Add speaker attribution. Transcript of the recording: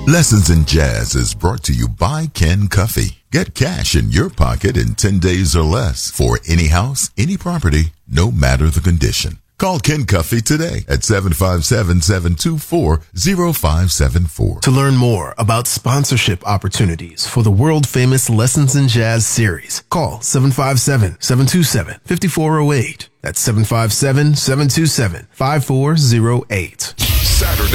Speaker 1: Lessons in Jazz is brought to you by Ken Cuffey. Get cash in your pocket in 10 days or less for any house, any property, no matter the condition. Call Ken Cuffey today at 757-724-0574.
Speaker 2: To learn more about sponsorship opportunities for the world-famous Lessons in Jazz series, call 757-727-5408. That's 757-727-5408.